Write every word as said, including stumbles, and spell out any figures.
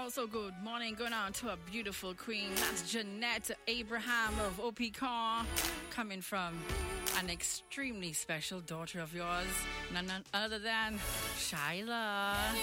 Also, good morning going on to a beautiful queen. That's Jeanette Abraham of O P Car, coming from an extremely special daughter of yours, none other than Shyla.